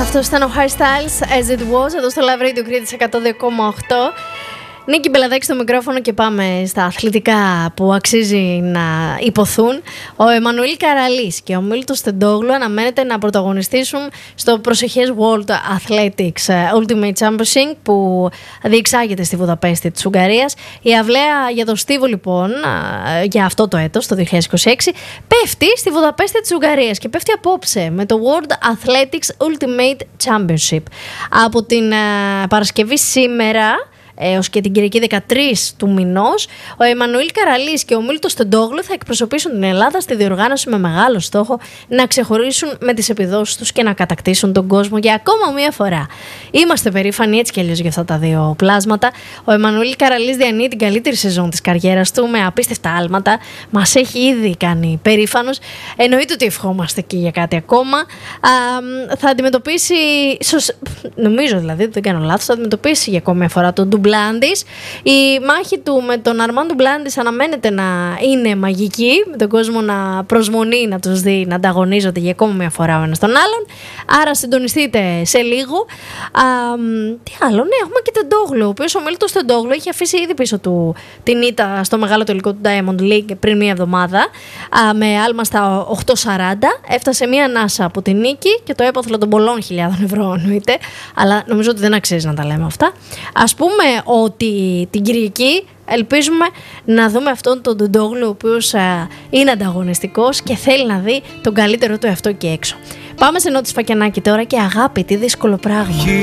Αυτό ήταν ο Harry Styles, As It Was, εδώ στο Love Radio Crete 102,8. Νίκη Μπελαδάκη στο μικρόφωνο και πάμε στα αθλητικά που αξίζει να υποθούν. Ο Εμμανουήλ Καραλής και ο Μίλτος Τεντόγλου αναμένεται να πρωταγωνιστήσουν στο προσεχές World Athletics Ultimate Championship που διεξάγεται στη Βουδαπέστη της Ουγγαρίας. Η αυλαία για το στίβο λοιπόν για αυτό το έτος, το 2026, πέφτει στη Βουδαπέστη της Ουγγαρίας και πέφτει απόψε με το World Athletics Ultimate Championship. Από την Παρασκευή σήμερα έως και την Κυριακή 13 του μηνός, ο Εμμανουήλ Καραλής και ο Μίλτος Τεντόγλου θα εκπροσωπήσουν την Ελλάδα στη διοργάνωση με μεγάλο στόχο να ξεχωρίσουν με τις επιδόσεις τους και να κατακτήσουν τον κόσμο για ακόμα μία φορά. Είμαστε περήφανοι έτσι κι αλλιώς για αυτά τα δύο πλάσματα. Ο Εμμανουήλ Καραλής διανύει την καλύτερη σεζόν της καριέρας του με απίστευτα άλματα. Μας έχει ήδη κάνει περήφανος. Εννοείται ότι ευχόμαστε και για κάτι ακόμα. Θα αντιμετωπίσει, νομίζω δηλαδή, δεν κάνω λάθος, θα αντιμετωπίσει για ακόμα μία φορά τον Ντουμπλάντης. Η μάχη του με τον Αρμάν Ντουμπλάντης αναμένεται να είναι μαγική, με τον κόσμο να προσμονεί να τους δει να ανταγωνίζονται για ακόμα μια φορά ο ένας τον άλλον. Άρα συντονιστείτε σε λίγο. Τι άλλο, ναι, έχουμε και Τεντόγλου, ο οποίος ο Μίλτος Τεντόγλου έχει αφήσει ήδη πίσω του την ήττα στο μεγάλο τελικό του Diamond League πριν μια εβδομάδα, με άλμα στα 8.40. Έφτασε μια ανάσα από την νίκη και το έπαθλο των πολλών χιλιάδων ευρώ εννοείται, αλλά νομίζω ότι δεν αξίζει να τα λέμε αυτά. Ας πούμε ότι την Κυριακή ελπίζουμε να δούμε αυτόν τον Τεντόγλου, ο οποίος είναι ανταγωνιστικός και θέλει να δει τον καλύτερο του εαυτό και έξω. Πάμε σε Νότι Σφακιανάκη τώρα και αγάπη, τι δύσκολο πράγμα.